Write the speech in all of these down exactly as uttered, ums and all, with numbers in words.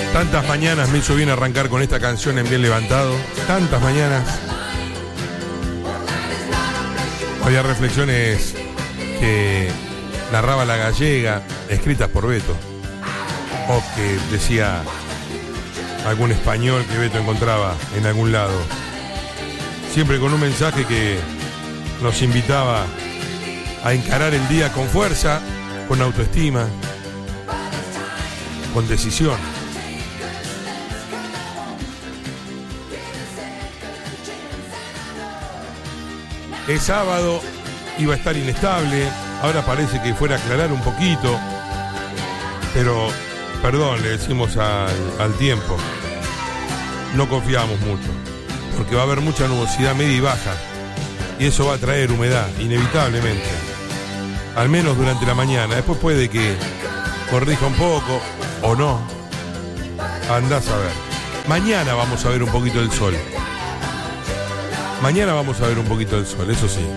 Tantas mañanas me hizo bien arrancar con esta canción en Bien Levantado. Tantas mañanas. Había reflexiones que narraba La Gallega, escritas por Beto. O que decía algún español que Beto encontraba en algún lado. Siempre con un mensaje que nos invitaba a encarar el día con fuerza, con autoestima, con decisión. El sábado iba a estar inestable, ahora parece que fuera a aclarar un poquito, pero perdón, le decimos al, al tiempo, no confiamos mucho, porque va a haber mucha nubosidad media y baja, y eso va a traer humedad, inevitablemente, al menos durante la mañana. Después puede que corrija un poco, o no, andás a ver. Mañana vamos a ver un poquito del sol. Mañana vamos a ver un poquito del sol, eso sí.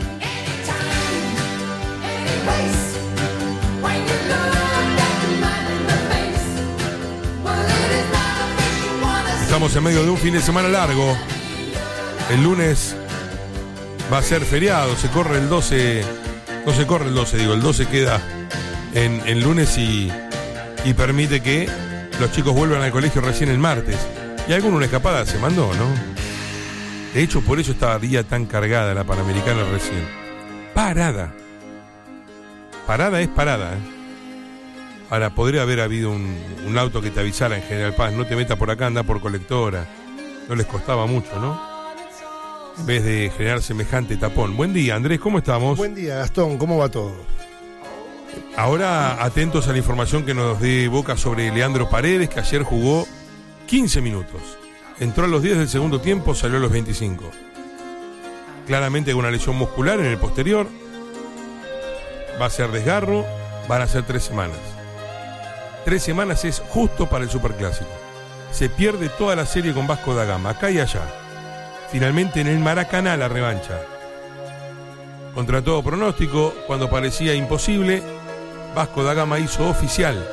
Estamos en medio de un fin de semana largo. El lunes va a ser feriado, se corre el doce, no se corre el doce, digo, el doce queda en, en lunes y, y permite que los chicos vuelvan al colegio recién el martes. Y alguna una escapada se mandó, ¿no? De hecho, por eso estaba día tan cargada la Panamericana recién. Parada. Parada es parada, ¿eh? Ahora, podría haber habido un, un auto que te avisara en General Paz, no te metas por acá, anda por Colectora. No les costaba mucho, ¿no? En vez de generar semejante tapón. Buen día, Andrés, ¿cómo estamos? Buen día, Gastón, ¿cómo va todo? Ahora, atentos a la información que nos dé Boca sobre Leandro Paredes, que ayer jugó quince minutos. Entró a los diez del segundo tiempo, salió a los veinticinco. Claramente con una lesión muscular en el posterior. Va a ser desgarro, van a ser tres semanas. Tres semanas es justo para el Superclásico. Se pierde toda la serie con Vasco da Gama, acá y allá. Finalmente en el Maracaná la revancha. Contra todo pronóstico, cuando parecía imposible, Vasco da Gama hizo oficial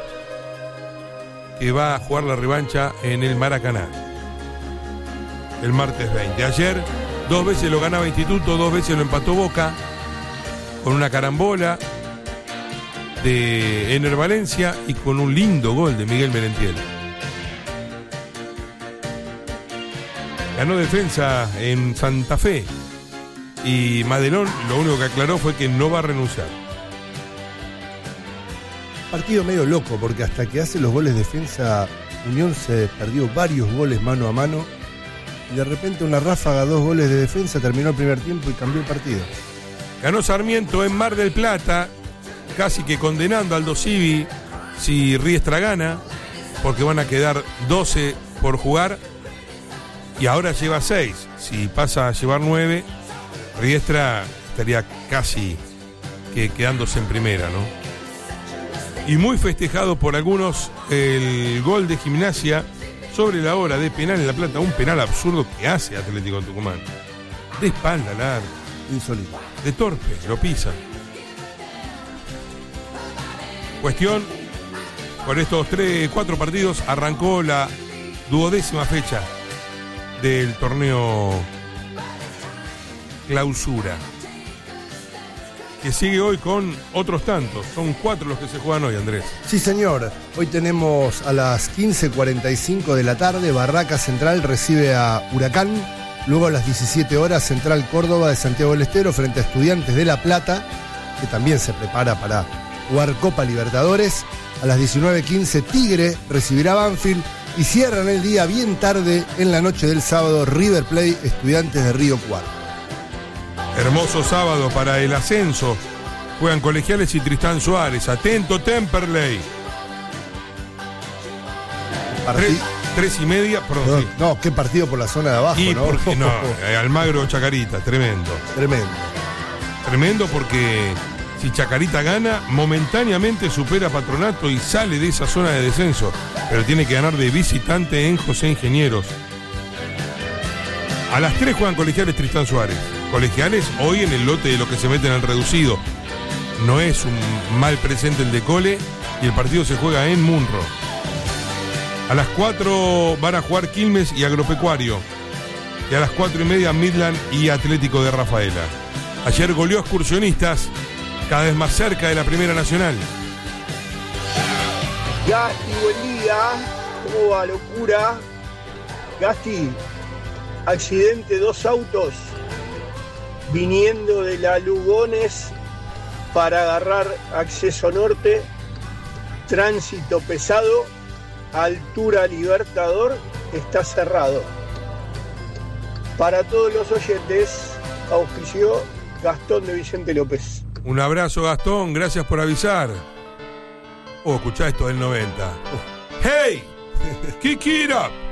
que va a jugar la revancha en el Maracaná el martes veinte. Ayer dos veces lo ganaba Instituto, dos veces lo empató Boca con una carambola de Ener Valencia y con un lindo gol de Miguel Merentiel. Ganó Defensa en Santa Fe y Madelón lo único que aclaró fue que no va a renunciar. Partido medio loco, porque hasta que hace los goles Defensa, Unión se perdió varios goles mano a mano y de repente una ráfaga, dos goles de Defensa, terminó el primer tiempo y cambió el partido. Ganó Sarmiento en Mar del Plata, casi que condenando a Aldo Civi si Riestra gana, porque van a quedar doce por jugar y ahora lleva seis. Si pasa a llevar nueve, Riestra estaría casi que quedándose en primera, ¿no? Y muy festejado por algunos el gol de Gimnasia sobre la hora de penal en La Plata, un penal absurdo que hace Atlético Tucumán. De espalda, larga. Insólito. De torpe, lo pisa. Cuestión, con estos tres, cuatro partidos arrancó la duodécima fecha del torneo Clausura, que sigue hoy con otros tantos. Son cuatro los que se juegan hoy, Andrés. Sí, señor. Hoy tenemos a las quince cuarenta y cinco de la tarde, Barraca Central recibe a Huracán. Luego a las diecisiete horas, Central Córdoba de Santiago del Estero frente a Estudiantes de La Plata, que también se prepara para jugar Copa Libertadores. A las diecinueve quince, Tigre recibirá a Banfield. Y cierran el día bien tarde, en la noche del sábado, River Plate, Estudiantes de Río Cuarto. Hermoso sábado para el ascenso. Juegan Colegiales y Tristán Suárez. Atento, Temperley. Tres, tres y media. Perdón, no, sí. no, qué partido por la zona de abajo, y ¿no? Porque, no, Almagro Chacarita, tremendo. Tremendo. Tremendo porque si Chacarita gana, momentáneamente supera a Patronato y sale de esa zona de descenso. Pero tiene que ganar de visitante en José Ingenieros. A las tres juegan Colegiales Tristán Suárez. Colegiales hoy en el lote de lo que se meten al reducido. No es un mal presente el de Cole y el partido se juega en Munro. A las cuatro van a jugar Quilmes y Agropecuario. Y a las cuatro y media Midland y Atlético de Rafaela. Ayer goleó Excursionistas, cada vez más cerca de la Primera Nacional. Gasti, buen día. ¿Cómo va? Locura. Gasti, accidente, dos autos viniendo de la Lugones para agarrar acceso norte, tránsito pesado, altura Libertador, está cerrado. Para todos los oyentes, auspició Gastón de Vicente López. Un abrazo, Gastón, gracias por avisar. Oh, escuchá esto del noventa. ¡Hey! ¡Kick it up!